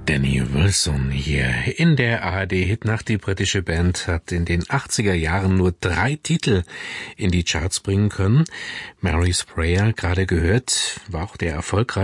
Danny Wilson hier in der ARD-Hitnacht. Die britische Band hat in den 80er Jahren nur 3 Titel in die Charts bringen können. Mary Sprayer, gerade gehört, war auch der erfolgreichste